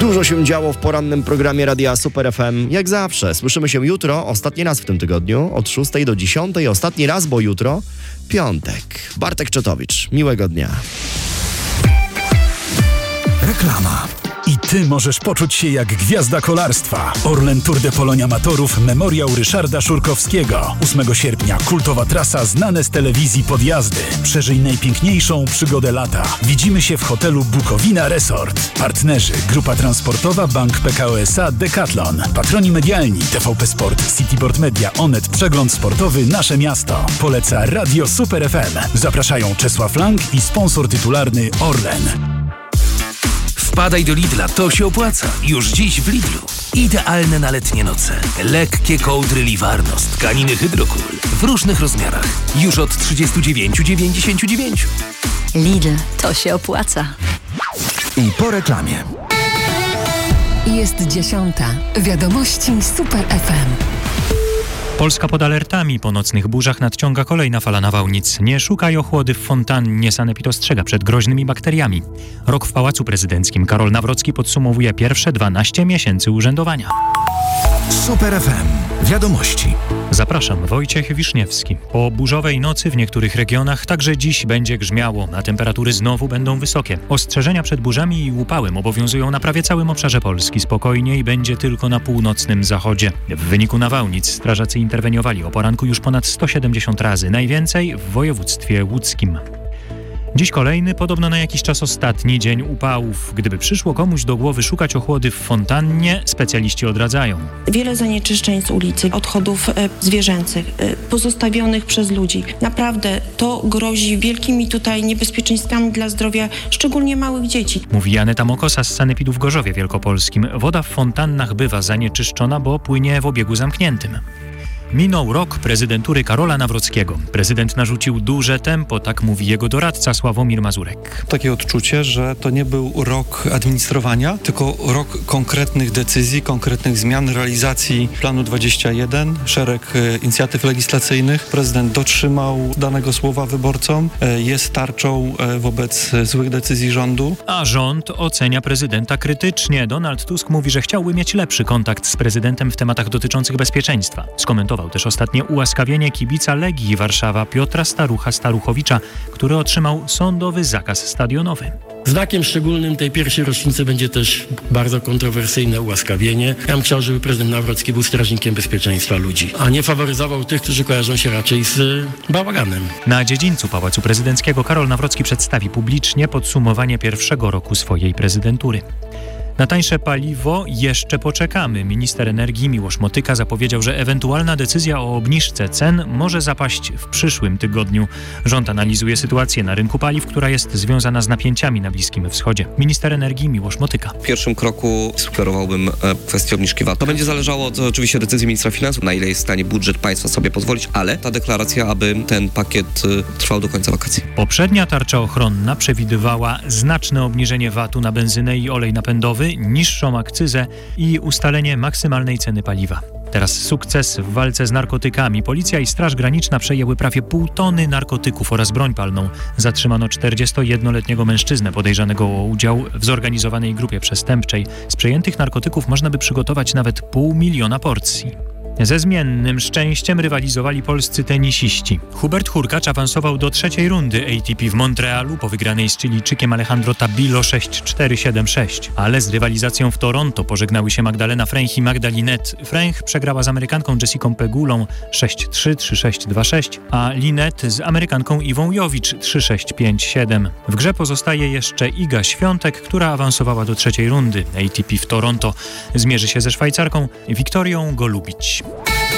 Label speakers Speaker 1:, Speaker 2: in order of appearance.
Speaker 1: Dużo się działo w porannym programie Radia Super FM. Jak zawsze, słyszymy się jutro, ostatni raz w tym tygodniu, od 6 do 10. Ostatni raz, bo jutro piątek. Bartek Czotowicz, miłego dnia.
Speaker 2: Reklama. I ty możesz poczuć się jak gwiazda kolarstwa. Orlen Tour de Polonia Amatorów Memoriał Ryszarda Szurkowskiego. 8 sierpnia kultowa trasa znane z telewizji podjazdy. Przeżyj najpiękniejszą przygodę lata. Widzimy się w hotelu Bukowina Resort. Partnerzy: Grupa Transportowa, Bank Pekao SA, Decathlon. Patroni medialni: TVP Sport, Cityboard Media, Onet, Przegląd Sportowy, Nasze Miasto. Poleca Radio Super FM. Zapraszają Czesław Lang i sponsor tytularny Orlen.
Speaker 3: Wpadaj do Lidla, to się opłaca. Już dziś w Lidlu. Idealne na letnie noce. Lekkie kołdry Liwarno, tkaniny Hydrocool. W różnych rozmiarach. Już od 39,99.
Speaker 4: Lidl, to się opłaca.
Speaker 2: I po reklamie.
Speaker 5: Jest 10. Wiadomości Super FM.
Speaker 6: Polska pod alertami. Po nocnych burzach nadciąga kolejna fala nawałnic. Nie szukaj ochłody w fontannie. Sanepid ostrzega przed groźnymi bakteriami. Rok w Pałacu Prezydenckim. Karol Nawrocki podsumowuje pierwsze 12 miesięcy urzędowania.
Speaker 2: Super FM. Wiadomości.
Speaker 6: Zapraszam, Wojciech Wiszniewski. Po burzowej nocy w niektórych regionach także dziś będzie grzmiało, a temperatury znowu będą wysokie. Ostrzeżenia przed burzami i upałem obowiązują na prawie całym obszarze Polski. Spokojniej będzie tylko na północnym zachodzie. W wyniku nawałnic strażacy interweniowali o poranku już ponad 170 razy, najwięcej w województwie łódzkim. Dziś kolejny, podobno na jakiś czas ostatni dzień upałów. Gdyby przyszło komuś do głowy szukać ochłody w fontannie, specjaliści odradzają.
Speaker 7: Wiele zanieczyszczeń z ulicy, odchodów zwierzęcych, pozostawionych przez ludzi. Naprawdę to grozi wielkimi tutaj niebezpieczeństwami dla zdrowia, szczególnie małych dzieci.
Speaker 6: Mówi Aneta Mokosa z Sanepidu w Gorzowie Wielkopolskim. Woda w fontannach bywa zanieczyszczona, bo płynie w obiegu zamkniętym. Minął rok prezydentury Karola Nawrockiego. Prezydent narzucił duże tempo, tak mówi jego doradca Sławomir Mazurek.
Speaker 8: Takie odczucie, że to nie był rok administrowania, tylko rok konkretnych decyzji, konkretnych zmian, realizacji planu 21, szereg inicjatyw legislacyjnych. Prezydent dotrzymał danego słowa wyborcom, jest tarczą wobec złych decyzji rządu.
Speaker 6: A rząd ocenia prezydenta krytycznie. Donald Tusk mówi, że chciałby mieć lepszy kontakt z prezydentem w tematach dotyczących bezpieczeństwa. Skomentował też ostatnie ułaskawienie kibica Legii Warszawa Piotra Staruchowicza, który otrzymał sądowy zakaz stadionowy.
Speaker 9: Znakiem szczególnym tej pierwszej rocznicy będzie też bardzo kontrowersyjne ułaskawienie. Ja bym chciał, żeby prezydent Nawrocki był strażnikiem bezpieczeństwa ludzi, a nie faworyzował tych, którzy kojarzą się raczej z bałaganem.
Speaker 6: Na dziedzińcu Pałacu Prezydenckiego Karol Nawrocki przedstawi publicznie podsumowanie pierwszego roku swojej prezydentury. Na tańsze paliwo jeszcze poczekamy. Minister energii Miłosz Motyka zapowiedział, że ewentualna decyzja o obniżce cen może zapaść w przyszłym tygodniu. Rząd analizuje sytuację na rynku paliw, która jest związana z napięciami na Bliskim Wschodzie. Minister energii Miłosz Motyka.
Speaker 10: W pierwszym kroku sugerowałbym kwestię obniżki VAT. To będzie zależało od oczywiście decyzji ministra finansów, na ile jest w stanie budżet państwa sobie pozwolić, ale ta deklaracja, aby ten pakiet trwał do końca wakacji.
Speaker 6: Poprzednia tarcza ochronna przewidywała znaczne obniżenie VAT-u na benzynę i olej napędowy, niższą akcyzę i ustalenie maksymalnej ceny paliwa. Teraz sukces w walce z narkotykami. Policja i Straż Graniczna przejęły prawie 0,5 tony narkotyków oraz broń palną. Zatrzymano 41-letniego mężczyznę podejrzanego o udział w zorganizowanej grupie przestępczej. Z przejętych narkotyków można by przygotować nawet 500 000 porcji. Ze zmiennym szczęściem rywalizowali polscy tenisiści. Hubert Hurkacz awansował do trzeciej rundy ATP w Montrealu po wygranej z Chilijczykiem Alejandro Tabilo 6-4-7-6. Ale z rywalizacją w Toronto pożegnały się Magdalena Fręch i Magda Linette. Fręch przegrała z Amerykanką Jessicą Pegulą 6-3, 3-6, 2-6, a Linette z Amerykanką Iwą Jowicz 3-6, 5-7. W grze pozostaje jeszcze Iga Świątek, która awansowała do trzeciej rundy. ATP w Toronto zmierzy się ze Szwajcarką Wiktorią Golubić.